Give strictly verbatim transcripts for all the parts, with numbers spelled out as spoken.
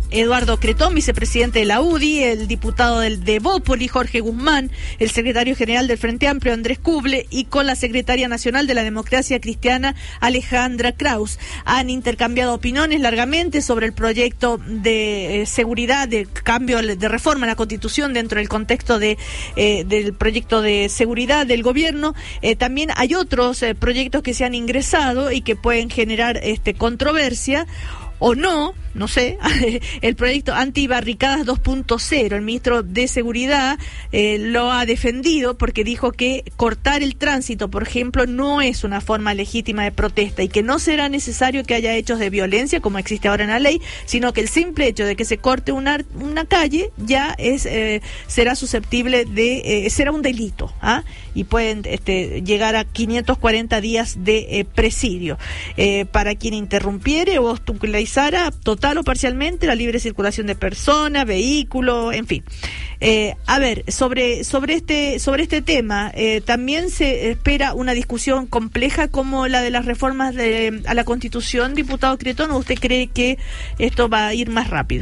Eduardo Cretón, vicepresidente de la U D I, el diputado del de Bópoli, Jorge Guzmán, el secretario general del Frente Amplio, Andrés Cuble, y con la secretaria nacional de la Democracia Cristiana, Alejandra Kraus. Han intercambiado opiniones largamente sobre el proyecto de eh, seguridad, de cambio, de reforma a la Constitución dentro del contexto de eh, del proyecto de seguridad del gobierno. Eh, también hay otros eh, proyectos que se han ingresado y que pueden generar este controversia o no, no sé, el proyecto antibarricadas dos punto cero. El ministro de Seguridad eh, lo ha defendido porque dijo que cortar el tránsito, por ejemplo, no es una forma legítima de protesta y que no será necesario que haya hechos de violencia como existe ahora en la ley, sino que el simple hecho de que se corte una, una calle ya es eh, será susceptible de, eh, será un delito, ¿ah? Y pueden este, llegar a quinientos cuarenta días de eh, presidio. Eh, para quien interrumpiere o obstaculizara total o parcialmente la libre circulación de personas, vehículos, en fin. Eh, a ver, sobre sobre este sobre este tema, eh, también se espera una discusión compleja como la de las reformas de, a la Constitución, diputado Cretón, ¿o usted cree que esto va a ir más rápido?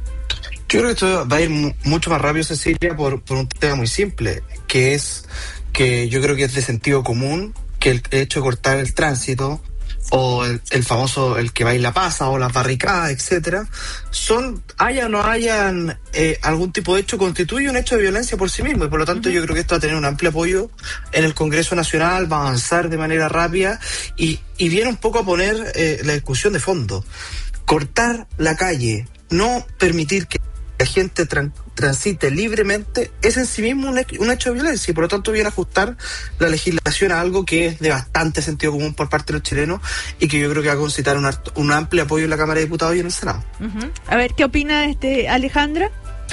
Yo creo que esto va a ir mu- mucho más rápido, Cecilia, por, por un tema muy simple, que es que yo creo que es de sentido común que el hecho de cortar el tránsito o el, el famoso, el que baila pasa, o las barricadas, etcétera, son, haya o no hayan eh, algún tipo de hecho, constituye un hecho de violencia por sí mismo, y por lo tanto uh-huh. yo creo que esto va a tener un amplio apoyo en el Congreso Nacional, va a avanzar de manera rápida, y, y viene un poco a poner eh, la discusión de fondo. Cortar la calle, no permitir que la gente tran- transite libremente, es en sí mismo un, he- un hecho de violencia, y por lo tanto viene a ajustar la legislación a algo que es de bastante sentido común por parte de los chilenos y que yo creo que va a concitar un, art- un amplio apoyo en la Cámara de Diputados y en el Senado. Uh-huh. A ver, ¿qué opina este Alejandra?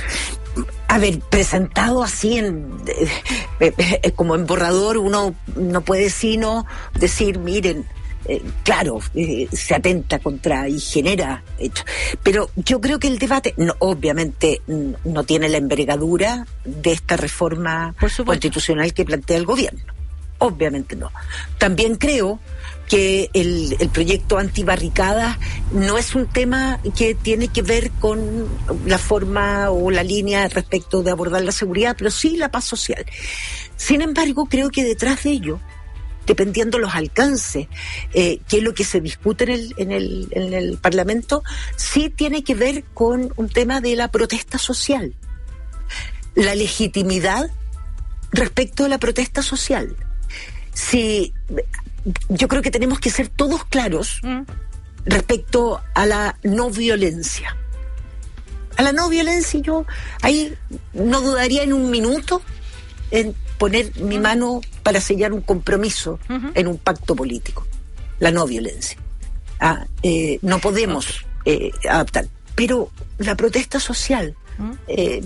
A ver, presentado así en eh, eh, como en borrador, uno no puede sino decir, miren, Eh, claro, eh, se atenta contra y genera hechos. Pero yo creo que el debate, no, obviamente, n- no tiene la envergadura de esta reforma constitucional que plantea el gobierno. Obviamente no. También creo que el, el proyecto antibarricadas no es un tema que tiene que ver con la forma o la línea respecto de abordar la seguridad, pero sí la paz social. Sin embargo, creo que detrás de ello, dependiendo los alcances, eh, que es lo que se discute en el, en el, en el Parlamento, sí tiene que ver con un tema de la protesta social. La legitimidad respecto de la protesta social. Si, yo creo que tenemos que ser todos claros mm. respecto a la no violencia. A la no violencia yo ahí no dudaría en un minuto en poner mi mano para sellar un compromiso uh-huh. en un pacto político. La no violencia. Ah, eh, no podemos eh, adaptar. Pero la protesta social, uh-huh. eh,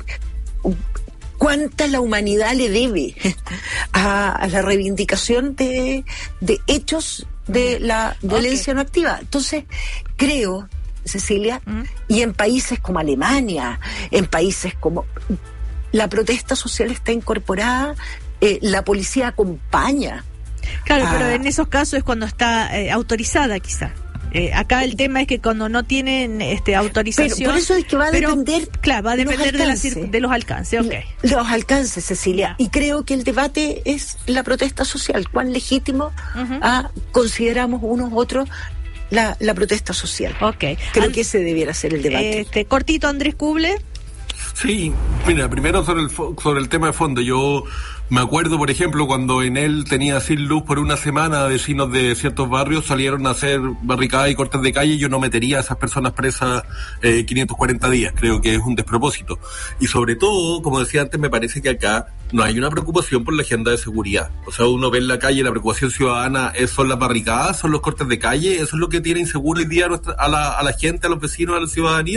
¿cuánta la humanidad le debe a, a la reivindicación de, de hechos de la violencia okay. no activa? Entonces, creo, Cecilia, uh-huh. y en países como Alemania, en países como... La protesta social está incorporada, eh, la policía acompaña. Claro, a... pero en esos casos es cuando está eh, autorizada, quizá. Eh, acá el tema es que cuando no tienen este, autorización... Pero por eso es que va a pero, depender... Claro, va a depender de, la, de los alcances, ok. Los alcances, Cecilia. Yeah. Y creo que el debate es la protesta social. ¿Cuán legítimo uh-huh. ah, consideramos unos otros la, la protesta social? Ok. Creo Al... que ese debiera ser el debate. Este, cortito, Andrés Cuble. Sí, mira, primero sobre el fo- sobre el tema de fondo. Yo me acuerdo, por ejemplo, cuando en él tenía sin luz por una semana, vecinos de ciertos barrios salieron a hacer barricadas y cortes de calle. Yo no metería a esas personas presas eh, quinientos cuarenta días. Creo que es un despropósito. Y sobre todo, como decía antes, me parece que acá no hay una preocupación por la agenda de seguridad. O sea, uno ve en la calle, la preocupación ciudadana es, son las barricadas, son los cortes de calle. Eso es lo que tiene inseguro hoy día a, nuestra, a, la, a la gente, a los vecinos, a la ciudadanía.